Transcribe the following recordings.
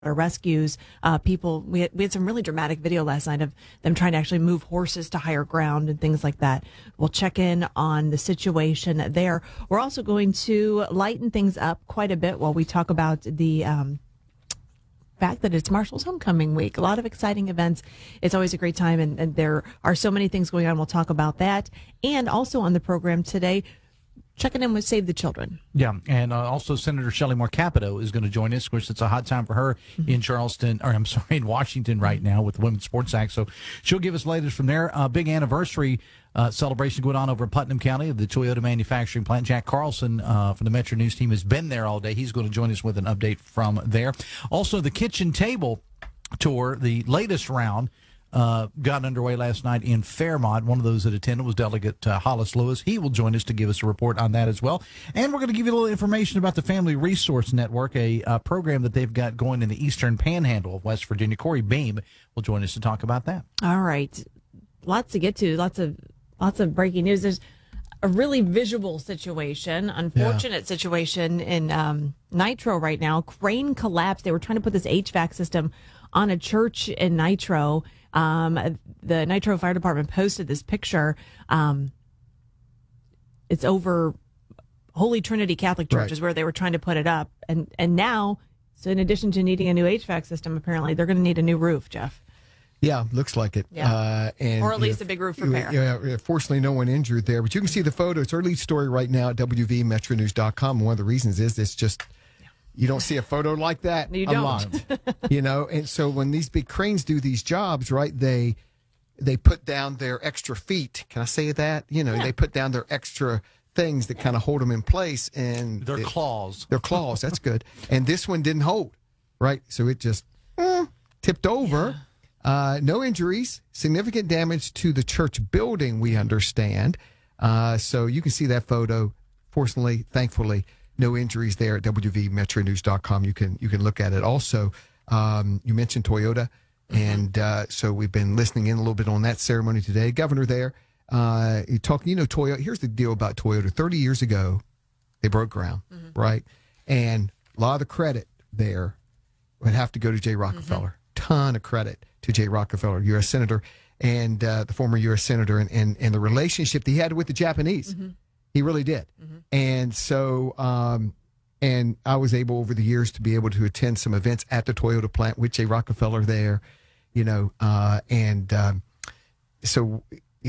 rescues. People, we had some really dramatic video last night of them trying to actually move horses to higher ground and things like that. We'll check in on the situation there. We're also going to lighten things up quite a bit while we talk about the fact that it's Marshall's homecoming week. A lot of exciting events. It's always a great time, and there are so many things going on. We'll talk about that. And also on the program today, checking in with Save the Children. Yeah, and also Senator Shelley Moore Capito is going to join us. Of course, it's a hot time for her in in Washington right now with the Women's Sports Act. So she'll give us latest from there. Big anniversary celebration going on over in Putnam County of the Toyota manufacturing plant. Jack Carlson from the Metro News team has been there all day. He's going to join us with an update from there. Also, the kitchen table tour, the latest round, got underway last night in Fairmont. One of those that attended was Delegate Hollis Lewis. He will join us to give us a report on that as well. And we're going to give you a little information about the Family Resource Network, a program that they've got going in the Eastern Panhandle of West Virginia. Corey Beam will join us to talk about that. All right. Lots to get to. Lots of breaking news. There's a really visual situation, unfortunate situation in Nitro right now. Crane collapsed. They were trying to put this HVAC system on a church in Nitro. The Nitro Fire Department posted this picture. It's over Holy Trinity Catholic Church is where they were trying to put it up. And now, so in addition to needing a new HVAC system, apparently they're going to need a new roof, Jeff. Yeah, looks like it. Yeah. Or at least a big roof repair. Yeah, fortunately, no one injured there. But you can see the photo. It's our lead story right now at WVMetroNews.com. One of the reasons is it's just, you don't see a photo like that. You don't. And so when these big cranes do these jobs, right, they put down their extra feet. Can I say that? They put down their extra things that kind of hold them in place. And their claws. Their claws. That's good. And this one didn't hold, right? So it just tipped over. Yeah. No injuries, significant damage to the church building, we understand. So you can see that photo. Fortunately, thankfully, no injuries there at WVMetroNews.com. You can look at it. Also, you mentioned Toyota, and so we've been listening in a little bit on that ceremony today. Governor there, Toyota. Here's the deal about Toyota. 30 years ago, they broke ground, right? And a lot of the credit there would have to go to Jay Rockefeller. Ton of credit to Jay Rockefeller, U.S. Senator, and the former U.S. Senator, and the relationship that he had with the Japanese. He really did. And so, and I was able over the years to be able to attend some events at the Toyota plant with Jay Rockefeller there, so,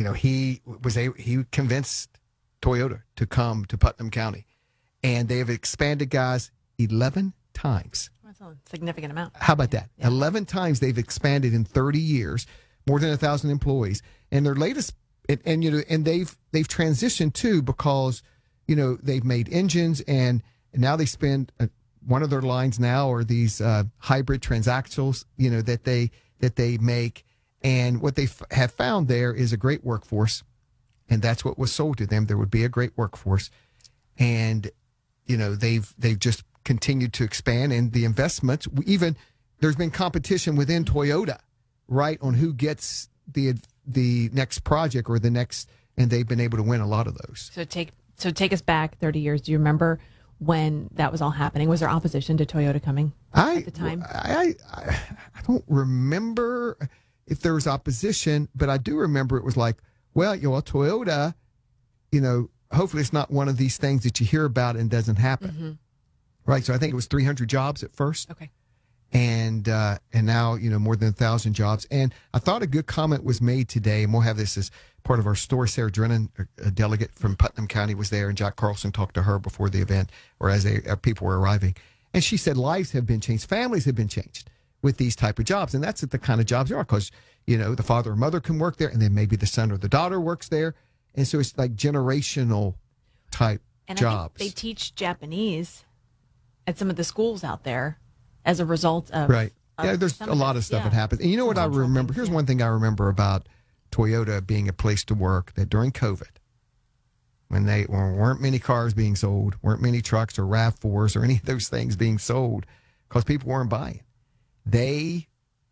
he convinced Toyota to come to Putnam County, and they have expanded, guys, 11 times. That's a significant amount. How about that? Yeah. 11 times they've expanded in 30 years, more than 1,000 employees. And their latest, and they've transitioned too, because, they've made engines, and now they spend one of their lines now are these hybrid transaxles, that they make. And what they have found there is a great workforce, and that's what was sold to them. There would be a great workforce, and they've just continued to expand, and the investments, even there's been competition within Toyota, right, on who gets the next project or the next, and they've been able to win a lot of those. So take us back 30 years. Do you remember when that was all happening? Was there opposition to Toyota coming at the time? I don't remember if there was opposition, but I do remember it was like, well, Toyota, hopefully it's not one of these things that you hear about and doesn't happen. Right, so I think it was 300 jobs at first. Okay. And now, more than 1,000 jobs. And I thought a good comment was made today, and we'll have this as part of our story. Sarah Drennan, a delegate from Putnam County, was there, and Jack Carlson talked to her before the event, or as people were arriving. And she said lives have been changed, families have been changed with these type of jobs. And that's the kind of jobs they are, because, the father or mother can work there, and then maybe the son or the daughter works there. And so it's like generational type jobs. I think they teach Japanese at some of the schools out there as a result of there's a lot of stuff that happens. And you know what I remember? Here's one thing I remember about Toyota being a place to work, that during COVID, when there weren't many cars being sold, weren't many trucks or RAV4s or any of those things being sold because people weren't buying. They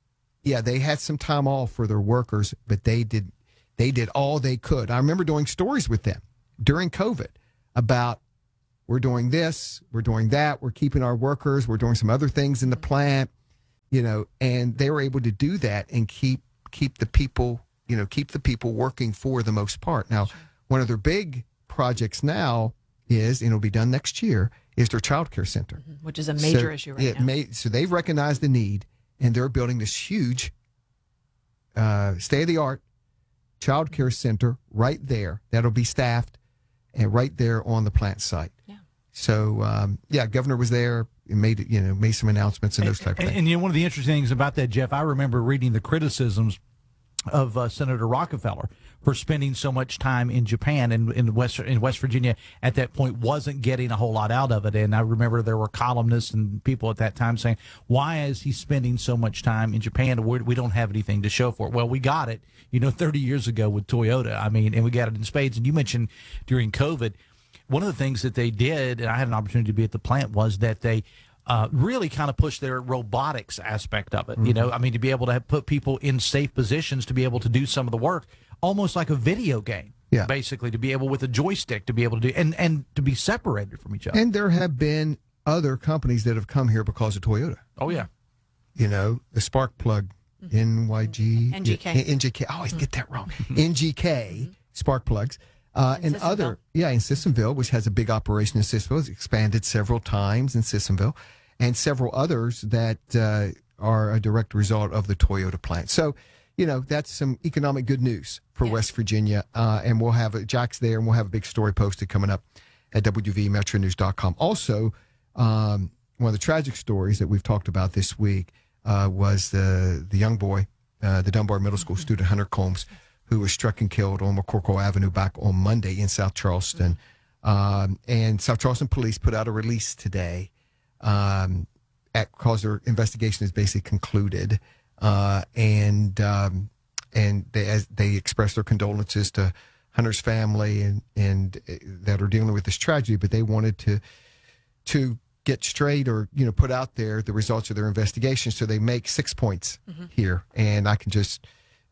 had some time off for their workers, but they did all they could. I remember doing stories with them during COVID about, we're doing this, we're doing that, we're keeping our workers, we're doing some other things in the plant. and they were able to do that and keep the people, keep the people working for the most part. Now, one of their big projects now is, and it'll be done next year, is their child care center. Which is a major issue right now. So they've recognized the need, and they're building this huge state-of-the-art child care center right there that'll be staffed and right there on the plant site. Yeah. So, Governor was there and made some announcements and those type of things. And one of the interesting things about that, Jeff, I remember reading the criticisms of Senator Rockefeller for spending so much time in Japan and in West Virginia at that point wasn't getting a whole lot out of it. And I remember there were columnists and people at that time saying, why is he spending so much time in Japan? We don't have anything to show for it. Well, we got it, 30 years ago with Toyota. And we got it in spades. And you mentioned during COVID, one of the things that they did, and I had an opportunity to be at the plant, was that they really kind of push their robotics aspect of it. To be able to put people in safe positions to be able to do some of the work, almost like a video game. Yeah. Basically, to be able with a joystick to be able to do and to be separated from each other. And there have been other companies that have come here because of Toyota. Oh yeah, the spark plug, NGK. I always get that wrong. NGK spark plugs. And other, in Sissonville, which has a big operation in Sissonville, it's expanded several times in Sissonville, and several others that are a direct result of the Toyota plant. So, that's some economic good news for West Virginia. And we'll have Jack's there, and we'll have a big story posted coming up at WVMetroNews.com. Also, one of the tragic stories that we've talked about this week was the young boy, the Dunbar Middle School student, Hunter Combs, who was struck and killed on McCorkle Avenue back on Monday in South Charleston. And South Charleston police put out a release today because their investigation is basically concluded. And they expressed their condolences to Hunter's family and that are dealing with this tragedy, but they wanted to get straight or, put out there the results of their investigation. So they make 6 points here. And I can just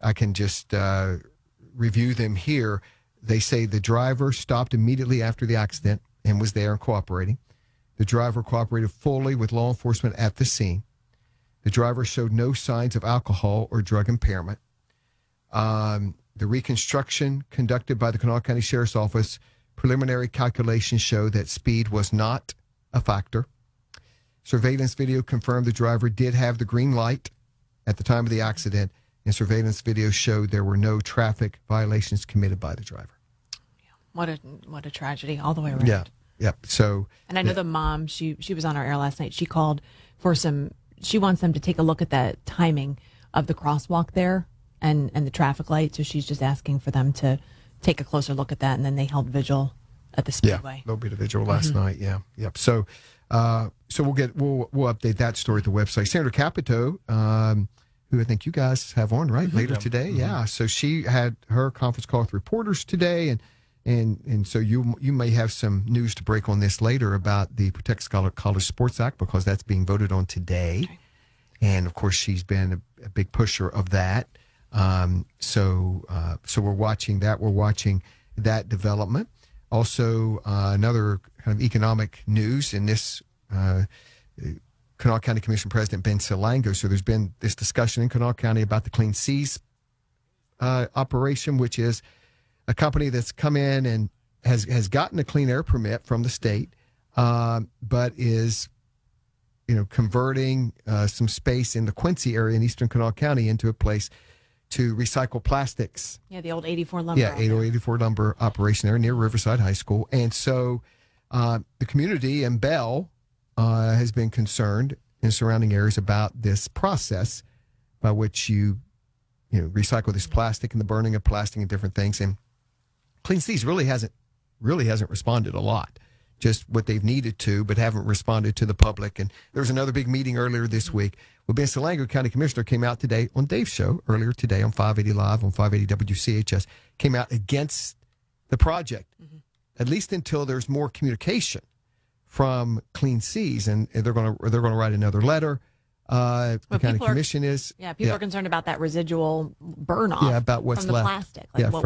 review them here. They say the driver stopped immediately after the accident and was there and cooperating. The driver cooperated fully with law enforcement at the scene. The driver showed no signs of alcohol or drug impairment. The reconstruction conducted by the Kanawha County Sheriff's Office, preliminary calculations show that speed was not a factor. Surveillance video confirmed the driver did have the green light at the time of the accident, and surveillance video showed there were no traffic violations committed by the driver. What a tragedy all the way around. Yeah. So, and I know the mom, she was on our air last night. She called for she wants them to take a look at the timing of the crosswalk there and the traffic light. So she's just asking for them to take a closer look at that. And then they held vigil at the Speedway. Yeah, they'll be the vigil last night. Yeah. Yep. So we'll update that story at the website. Senator Capito, who I think you guys have on, right, later today. Yeah. So she had her conference call with reporters today, and so you may have some news to break on this later about the Protect College Sports Act, because that's being voted on today. Okay. And of course, she's been a big pusher of that. So we're watching that. We're watching that development. Also, another kind of economic news in this, Kanawha County Commission President Ben Salango. So there's been this discussion in Kanawha County about the Clean Seas operation, which is a company that's come in and has gotten a clean air permit from the state, but is converting some space in the Quincy area in eastern Kanawha County into a place to recycle plastics. Yeah, the old 84 lumber. Yeah, 84 lumber operation there near Riverside High School. And so the community in Bell has been concerned in surrounding areas about this process by which you recycle this plastic and the burning of plastic and different things. And Clean Seas really hasn't responded a lot, just what they've needed to, but haven't responded to the public. And there was another big meeting earlier this week. Well, Ben Salango, County Commissioner, came out today on Dave's show earlier today on 580 Live on 580 WCHS, came out against the project, at least until there's more communication from Clean Seas, and they're going to write another letter. The county commission is. Yeah, people are concerned about that residual burn off. Yeah, about what's from the left. Plastic. Like what will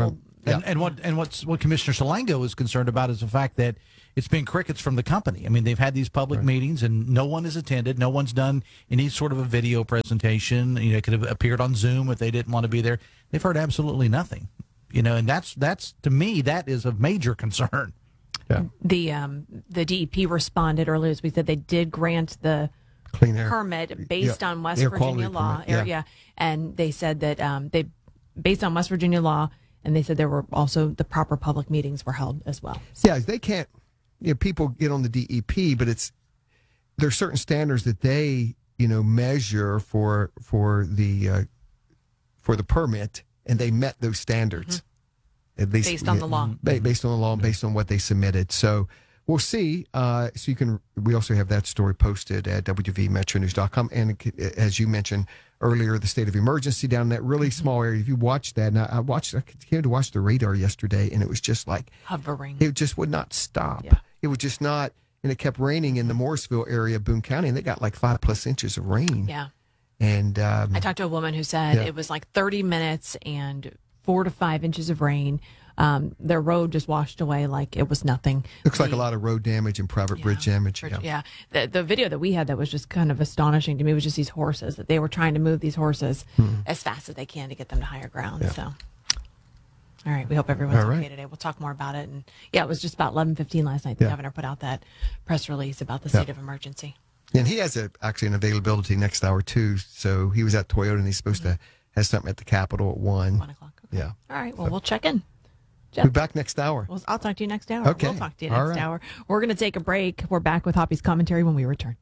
And what Commissioner Salango is concerned about is the fact that it's been crickets from the company. I mean, they've had these public meetings and no one has attended. No one's done any sort of a video presentation. You know, it could have appeared on Zoom if they didn't want to be there. They've heard absolutely nothing. You know, and that's to me, that is of major concern. Yeah. The DEP responded earlier, as we said, they did grant the Clean air permit based on West Air Virginia quality law. permit, And they said that they, based on West Virginia law, and they said there were also the proper public meetings were held as well. Yeah, they can't. You know, people get on the DEP, but there's certain standards that they measure for the permit, and they met those standards. At least Based on the law. Based on the law, and based on what they submitted. So we'll see. We also have that story posted at wvmetronews.com. And as you mentioned earlier, the state of emergency down in that really small area. If you watch that, and I came to watch the radar yesterday, and it was just like hovering. It just would not stop. Yeah. It would just not, and it kept raining in the Morrisville area of Boone County, and they got like 5+ inches of rain. Yeah. And I talked to a woman who said it was like 30 minutes and 4 to 5 inches of rain. Their road just washed away like it was nothing. Looks like a lot of road damage and private bridge damage. Yeah. The video that we had that was just kind of astonishing to me was just these horses, that they were trying to move these horses as fast as they can to get them to higher ground. So, all right. We hope everyone's okay today. We'll talk more about it. And it was just about 11:15 last night. The governor put out that press release about the state of emergency. And he has actually an availability next hour too. So he was at Toyota, and he's supposed to have something at the Capitol at 1 o'clock. Okay. Yeah. All right. Well, we'll check in. Jeff. We'll be back next hour. Well, I'll talk to you next hour. Okay. We'll talk to you next hour. We're going to take a break. We're back with Hoppy's commentary when we return.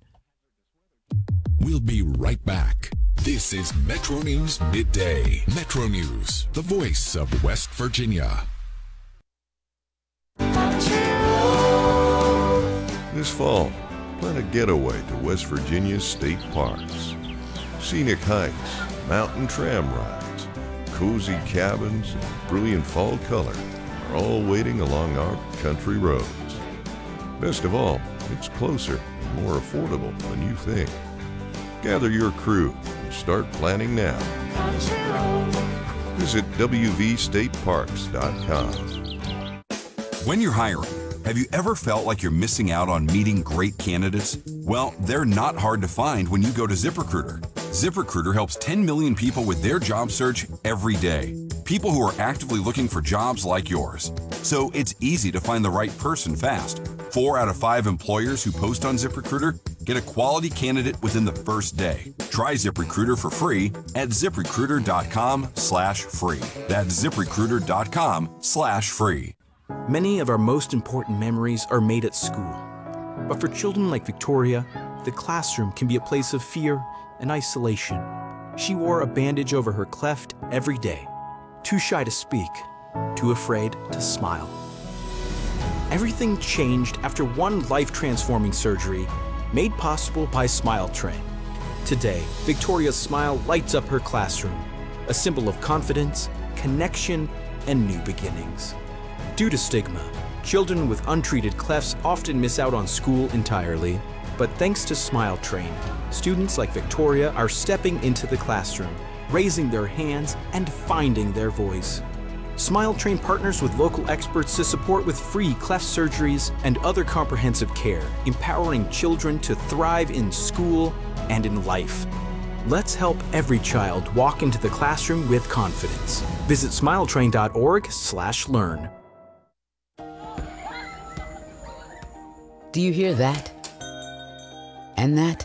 We'll be right back. This is Metro News Midday. Metro News, the voice of West Virginia. This fall, plan a getaway to West Virginia's state parks. Scenic hikes, mountain tram rides, cozy cabins, and brilliant fall color are all waiting along our country roads. Best of all, it's closer and more affordable than you think. Gather your crew and start planning now. Visit wvstateparks.com. When you're hiring, have you ever felt like you're missing out on meeting great candidates? Well, they're not hard to find when you go to ZipRecruiter. ZipRecruiter helps 10 million people with their job search every day. People who are actively looking for jobs like yours. So it's easy to find the right person fast. 4 out of 5 employers who post on ZipRecruiter get a quality candidate within the first day. Try ZipRecruiter for free at ZipRecruiter.com/free. That's ZipRecruiter.com/free. Many of our most important memories are made at school. But for children like Victoria, the classroom can be a place of fear and isolation. She wore a bandage over her cleft every day, too shy to speak, too afraid to smile. Everything changed after one life-transforming surgery made possible by Smile Train. Today, Victoria's smile lights up her classroom, a symbol of confidence, connection, and new beginnings. Due to stigma, children with untreated clefts often miss out on school entirely. But thanks to Smile Train, students like Victoria are stepping into the classroom, raising their hands, and finding their voice. Smile Train partners with local experts to support with free cleft surgeries and other comprehensive care, empowering children to thrive in school and in life. Let's help every child walk into the classroom with confidence. Visit smiletrain.org/learn. Do you hear that? And that?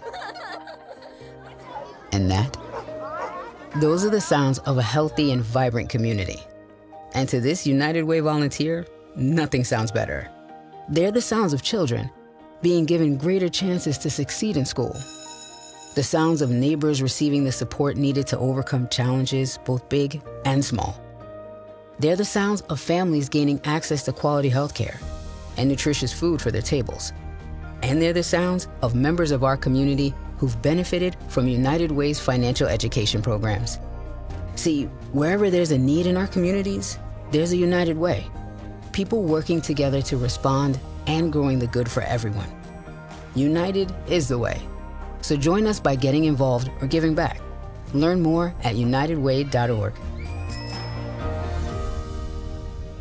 And that? Those are the sounds of a healthy and vibrant community. And to this United Way volunteer, nothing sounds better. They're the sounds of children being given greater chances to succeed in school. The sounds of neighbors receiving the support needed to overcome challenges, both big and small. They're the sounds of families gaining access to quality healthcare and nutritious food for their tables. And they're the sounds of members of our community who've benefited from United Way's financial education programs. See, wherever there's a need in our communities, there's a United Way. People working together to respond and growing the good for everyone. United is the way. So join us by getting involved or giving back. Learn more at unitedway.org.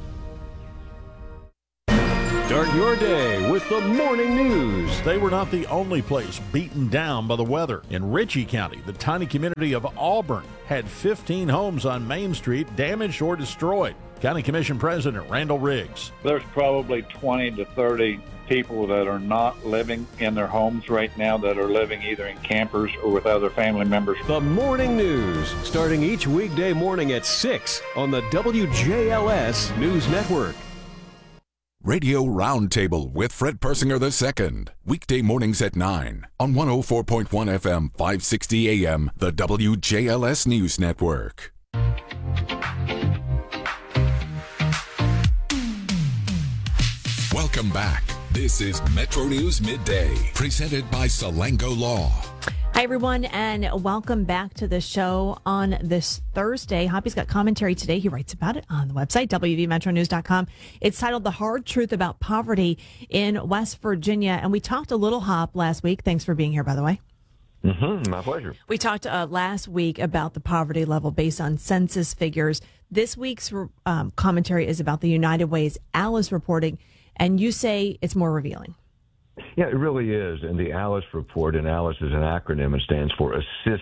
Start your day with the morning news. They were not the only place beaten down by the weather. In Ritchie County, the tiny community of Auburn had 15 homes on Main Street damaged or destroyed. County Commission President Randall Riggs. There's probably 20 to 30 people that are not living in their homes right now, that are living either in campers or with other family members. The morning news, starting each weekday morning at 6 on the WJLS News Network. Radio Roundtable with Fred Persinger II. Weekday mornings at 9 on 104.1 FM, 560 AM, the WJLS News Network. Welcome back. This is Metro News Midday, presented by Salango Law. Hi, everyone, and welcome back to the show on this Thursday. Hoppy's got commentary today. He writes about it on the website, wvmetronews.com. It's titled The Hard Truth About Poverty in West Virginia. And we talked a little, Hop, last week. Thanks for being here, by the way. My pleasure. We talked last week about the poverty level based on census figures. This week's commentary is about the United Way's ALICE reporting, and you say it's more revealing. Yeah, it really is. And the ALICE report, and ALICE is an acronym, it stands for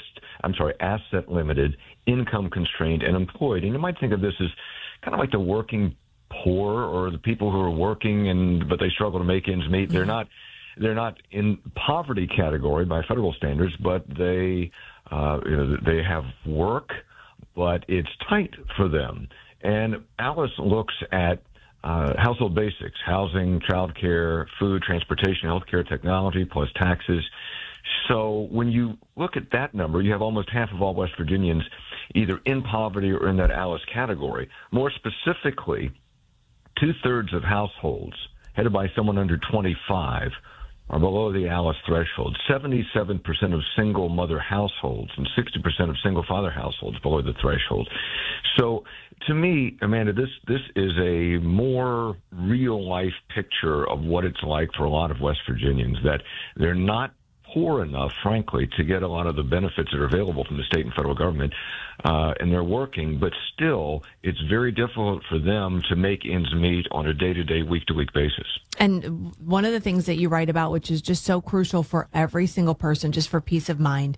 Asset Limited, Income Constrained, and Employed. And you might think of this as kind of like the working poor, or the people who are working but they struggle to make ends meet. Mm-hmm. They're not in poverty category by federal standards, but they have work, but it's tight for them. And ALICE looks at household basics: housing, childcare, food, transportation, healthcare, technology, plus taxes. So when you look at that number, you have almost half of all West Virginians either in poverty or in that ALICE category. More specifically, 2/3 of households headed by someone under 25 are below the ALICE threshold. 77% of single mother households and 60% of single father households below the threshold. So to me, Amanda, this is a more real life picture of what it's like for a lot of West Virginians, that they're not poor enough, frankly, to get a lot of the benefits that are available from the state and federal government, and they're working, but still it's very difficult for them to make ends meet on a day-to-day, week-to-week basis. And one of the things that you write about, which is just so crucial for every single person, just for peace of mind,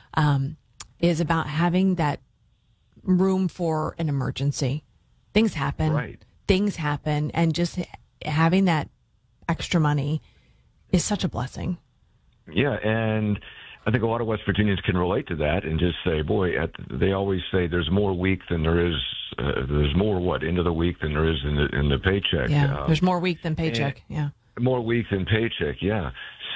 is about having that room for an emergency. Things happen. Right. Things happen, and just having that extra money is such a blessing. Yeah, and I think a lot of West Virginians can relate to that and just say, boy, they always say there's more week than there is, there's more end of the week than there is in the paycheck. Yeah, there's more week than paycheck, yeah. More week than paycheck, yeah.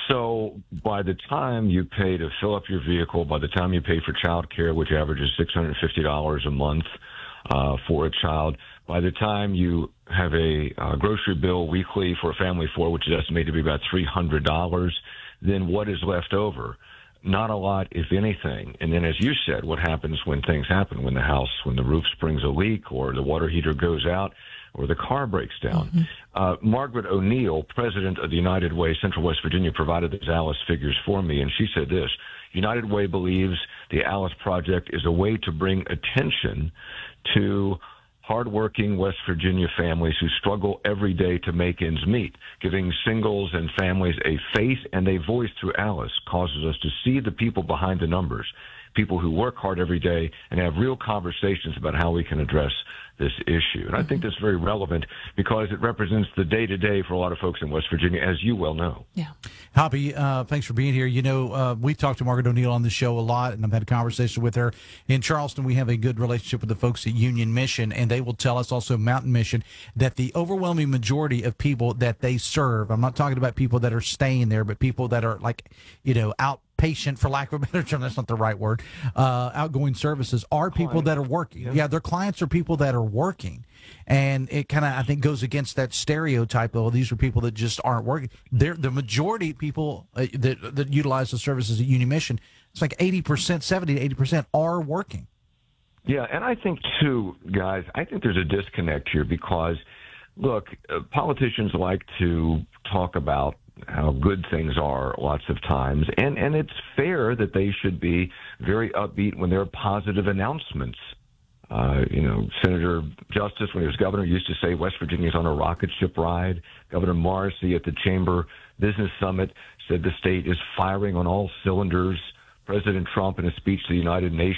So by the time you pay to fill up your vehicle, by the time you pay for child care, which averages $650 a month for a child, by the time you have a grocery bill weekly for a family of four, which is estimated to be about $300, then what is left over? Not a lot, if anything. And then, as you said, what happens when things happen, when the roof springs a leak, or the water heater goes out, or the car breaks down. Mm-hmm. Margaret O'Neill, president of the United Way Central West Virginia, provided these ALICE figures for me, and she said this: United Way believes the ALICE project is a way to bring attention to hardworking West Virginia families who struggle every day to make ends meet. Giving singles and families a face and a voice through ALICE causes us to see the people behind the numbers, people who work hard every day and have real conversations about how we can address this issue. And I think that's very relevant because it represents the day-to-day for a lot of folks in West Virginia, as you well know. Yeah. Hoppy, thanks for being here. You know, we talked to Margaret O'Neill on the show a lot, and I've had a conversation with her. In Charleston, we have a good relationship with the folks at Union Mission, and they will tell us, also Mountain Mission, that the overwhelming majority of people that they serve, I'm not talking about people that are staying there, but people that are outpatient, for lack of a better term, that's not the right word, outgoing services, are people that are working. Yeah, their clients are people that are working. And it kind of, I think, goes against that stereotype, though. These are people that just aren't working. They're the majority of people that utilize the services at Union Mission. It's like 80%, 70 to 80% are working. Yeah, and I think, too, guys, I think there's a disconnect here because, look, politicians like to talk about how good things are lots of times, and it's fair that they should be very upbeat when there are positive announcements Senator Justice, when he was governor, used to say West Virginia's on a rocket ship ride. Governor Morrissey at the Chamber Business Summit said the state is firing on all cylinders. President Trump, in a speech to the United Nations,